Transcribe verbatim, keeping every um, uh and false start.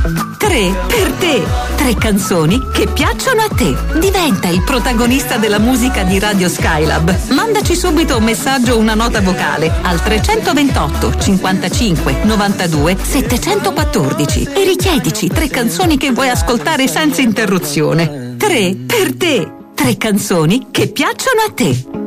Tre per te. Tre canzoni che piacciono a te. Diventa il protagonista della musica di Radio Skylab. Mandaci subito un messaggio o una nota vocale al trecentoventotto cinquantacinque novantadue settecentoquattordici e richiedici tre canzoni che vuoi ascoltare senza interruzione. Tre per te. Tre canzoni che piacciono a te.